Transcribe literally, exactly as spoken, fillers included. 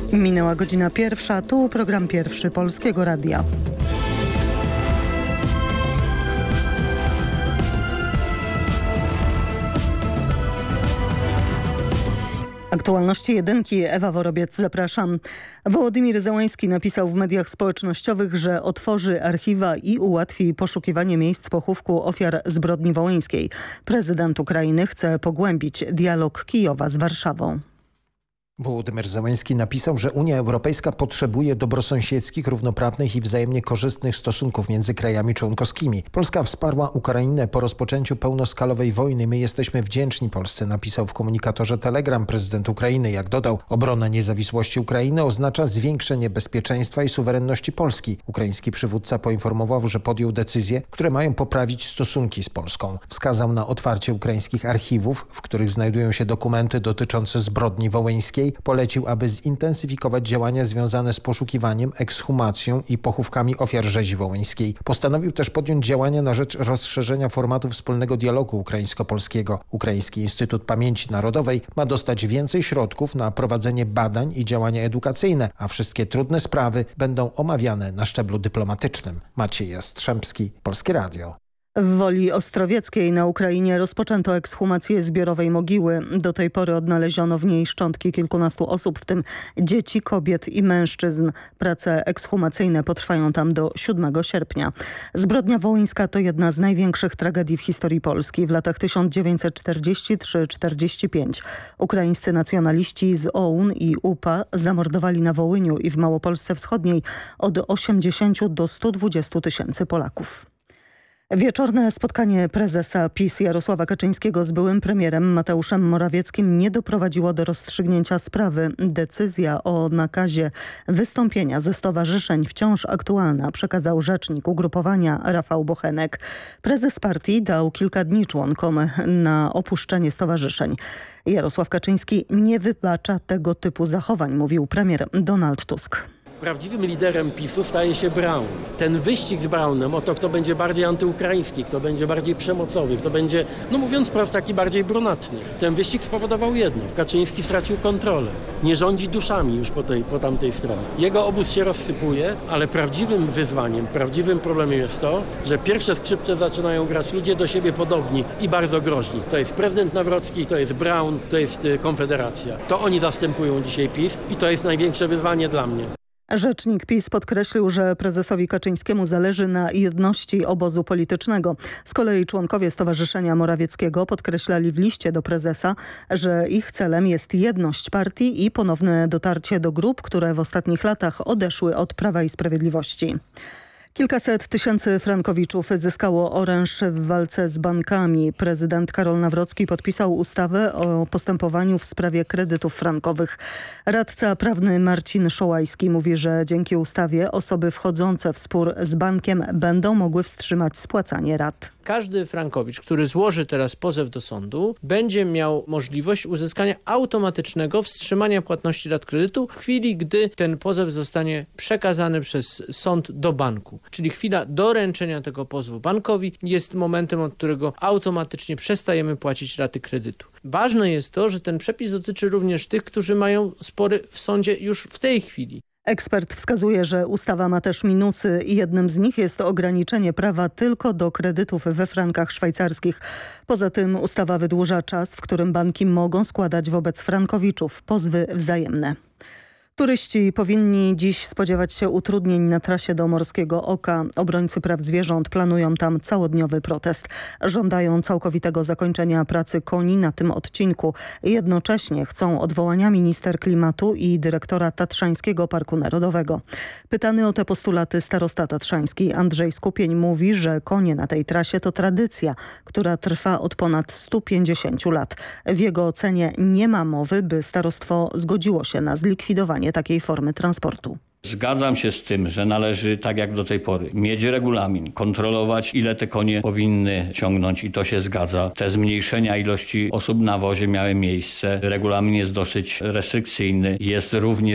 Minęła godzina pierwsza, tu program pierwszy Polskiego Radia. Aktualności jedynki, Ewa Worobiec, zapraszam. Wołodymyr Zełański napisał w mediach społecznościowych, że otworzy archiwa i ułatwi poszukiwanie miejsc pochówku ofiar zbrodni wołyńskiej. Prezydent Ukrainy chce pogłębić dialog Kijowa z Warszawą. Wołodymyr Zełański napisał, że Unia Europejska potrzebuje dobrosąsiedzkich, równoprawnych i wzajemnie korzystnych stosunków między krajami członkowskimi. Polska wsparła Ukrainę po rozpoczęciu pełnoskalowej wojny. My jesteśmy wdzięczni Polsce, napisał w komunikatorze Telegram prezydent Ukrainy. Jak dodał, obrona niezawisłości Ukrainy oznacza zwiększenie bezpieczeństwa i suwerenności Polski. Ukraiński przywódca poinformował, że podjął decyzje, które mają poprawić stosunki z Polską. Wskazał na otwarcie ukraińskich archiwów, w których znajdują się dokumenty dotyczące zbrodni wołyńskiej. Polecił, aby zintensyfikować działania związane z poszukiwaniem, ekshumacją i pochówkami ofiar rzezi wołyńskiej. Postanowił też podjąć działania na rzecz rozszerzenia formatu wspólnego dialogu ukraińsko-polskiego. Ukraiński Instytut Pamięci Narodowej ma dostać więcej środków na prowadzenie badań i działania edukacyjne, a wszystkie trudne sprawy będą omawiane na szczeblu dyplomatycznym. Maciej Jastrzębski, Polskie Radio. W Woli Ostrowieckiej na Ukrainie rozpoczęto ekshumację zbiorowej mogiły. Do tej pory odnaleziono w niej szczątki kilkunastu osób, w tym dzieci, kobiet i mężczyzn. Prace ekshumacyjne potrwają tam do siódmego sierpnia. Zbrodnia wołyńska to jedna z największych tragedii w historii Polski. W latach tysiąc dziewięćset czterdziestym trzecim do czterdziestego piątego ukraińscy nacjonaliści z O U N i U P A zamordowali na Wołyniu i w Małopolsce Wschodniej od osiemdziesięciu do stu dwudziestu tysięcy Polaków. Wieczorne spotkanie prezesa PiS Jarosława Kaczyńskiego z byłym premierem Mateuszem Morawieckim nie doprowadziło do rozstrzygnięcia sprawy. Decyzja o nakazie wystąpienia ze stowarzyszeń wciąż aktualna, przekazał rzecznik ugrupowania Rafał Bochenek. Prezes partii dał kilka dni członkom na opuszczenie stowarzyszeń. Jarosław Kaczyński nie wybacza tego typu zachowań, mówił premier Donald Tusk. Prawdziwym liderem PiSu staje się Braun. Ten wyścig z Braunem o to, kto będzie bardziej antyukraiński, kto będzie bardziej przemocowy, kto będzie, no mówiąc wprost, taki bardziej brunatny. Ten wyścig spowodował jedno. Kaczyński stracił kontrolę. Nie rządzi duszami już po, tej, po tamtej stronie. Jego obóz się rozsypuje, ale prawdziwym wyzwaniem, prawdziwym problemem jest to, że pierwsze skrzypce zaczynają grać ludzie do siebie podobni i bardzo groźni. To jest prezydent Nawrocki, to jest Braun, to jest Konfederacja. To oni zastępują dzisiaj PiS i to jest największe wyzwanie dla mnie. Rzecznik PiS podkreślił, że prezesowi Kaczyńskiemu zależy na jedności obozu politycznego. Z kolei członkowie Stowarzyszenia Morawieckiego podkreślali w liście do prezesa, że ich celem jest jedność partii i ponowne dotarcie do grup, które w ostatnich latach odeszły od Prawa i Sprawiedliwości. Kilkaset tysięcy frankowiczów zyskało oręż w walce z bankami. Prezydent Karol Nawrocki podpisał ustawę o postępowaniu w sprawie kredytów frankowych. Radca prawny Marcin Szołajski mówi, że dzięki ustawie osoby wchodzące w spór z bankiem będą mogły wstrzymać spłacanie rat. Każdy frankowicz, który złoży teraz pozew do sądu, będzie miał możliwość uzyskania automatycznego wstrzymania płatności rat kredytu w chwili, gdy ten pozew zostanie przekazany przez sąd do banku. Czyli chwila doręczenia tego pozwu bankowi jest momentem, od którego automatycznie przestajemy płacić raty kredytu. Ważne jest to, że ten przepis dotyczy również tych, którzy mają spory w sądzie już w tej chwili. Ekspert wskazuje, że ustawa ma też minusy i jednym z nich jest ograniczenie prawa tylko do kredytów we frankach szwajcarskich. Poza tym ustawa wydłuża czas, w którym banki mogą składać wobec frankowiczów pozwy wzajemne. Turyści powinni dziś spodziewać się utrudnień na trasie do Morskiego Oka. Obrońcy praw zwierząt planują tam całodniowy protest. Żądają całkowitego zakończenia pracy koni na tym odcinku. Jednocześnie chcą odwołania minister klimatu i dyrektora Tatrzańskiego Parku Narodowego. Pytany o te postulaty starosta tatrzański Andrzej Skupień mówi, że konie na tej trasie to tradycja, która trwa od ponad stu pięćdziesięciu lat. W jego ocenie nie ma mowy, by starostwo zgodziło się na zlikwidowanie takiej formy transportu. Zgadzam się z tym, że należy, tak jak do tej pory, mieć regulamin, kontrolować, ile te konie powinny ciągnąć i to się zgadza. Te zmniejszenia ilości osób na wozie miały miejsce. Regulamin jest dosyć restrykcyjny. Jest również